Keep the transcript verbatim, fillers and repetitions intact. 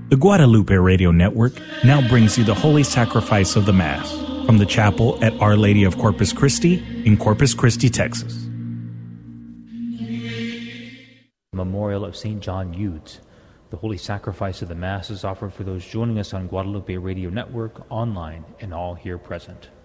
The Guadalupe Radio Network now brings you the Holy Sacrifice of the Mass from the chapel at Our Lady of Corpus Christi in Corpus Christi, Texas. Memorial of Saint John Eudes. The Holy Sacrifice of the Mass is offered for those joining us on Guadalupe Radio Network, online, and all here present.